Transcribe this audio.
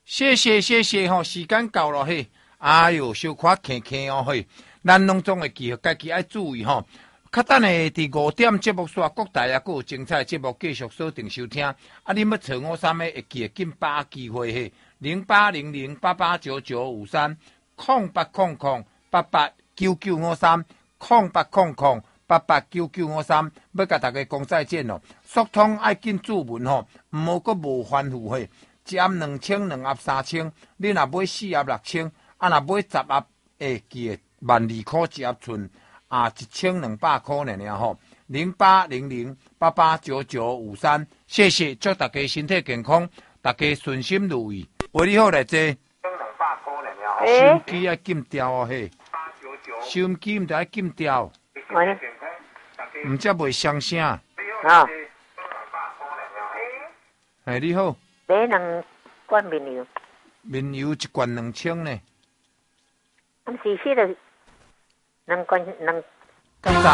谢谢吼，时间到了嘿。哎哟，小可看看哦嘿，咱拢总会记，家己爱注意吼。较等下伫5点节目线各台啊，还有精彩节目继续锁定收听。啊，你要找我啥物会记，紧把握机会嘿，0800889953，0800889953，要甲大家讲再见咯。速通爱紧注文吼，毋好阁无番薯嘿。一盒2000，两盒3000，你若买4盒6000，啊，若买10盒会记的12000块一盒寸。1200块呢吼，0800889953，谢谢，祝大家身体健康，大家顺心如意，为你好来坐。1200块呢吼，收音机要禁掉哦嘿，收音机唔得要禁掉，唔则袂响声。啊，哎，你好， 买2罐面油， 面油1罐2000呢。 咁是迄个2罐2。